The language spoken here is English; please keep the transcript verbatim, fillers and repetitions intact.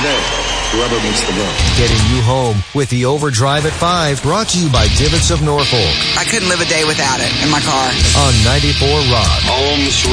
today. Whoever meets the vote. Getting you home with the Overdrive at five, brought to you by Divots of Norfolk. I couldn't live a day without it in my car. On ninety-four Rock. Home sweet.